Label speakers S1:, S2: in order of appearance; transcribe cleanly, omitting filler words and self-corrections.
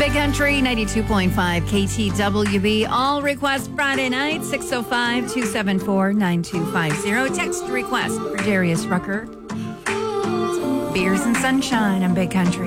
S1: Big Country 92.5 KTWB. All requests Friday night, 605-274-9250. Text request for Darius Rucker. Beers and Sunshine on Big Country.